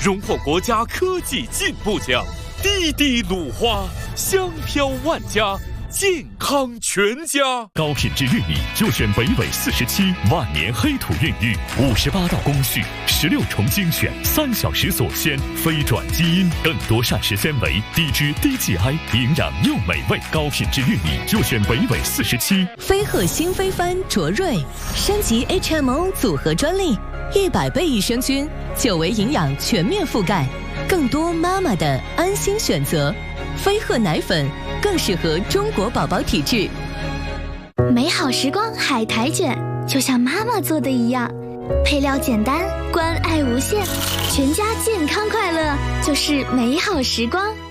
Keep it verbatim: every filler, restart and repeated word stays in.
荣获国家科技进步奖。滴滴鲁花，香飘万家，健康全家。 高品质玉米就选北纬四十七万年黑土孕育，五十八道工序，十六重精选，三小时锁鲜，非转基因，更多膳食纤维，低脂低 G I， 营养又美味。高品质玉米就选北纬四十七。 飞鹤新飞帆卓瑞升级 H M O 组合专利，一百倍益生菌，久违营养全面覆盖，更多妈妈的安心选择。飞鹤奶粉更适合中国宝宝体质。 美好时光海苔卷，就像妈妈做的一样，配料简单，关爱无限，全家健康快乐就是美好时光。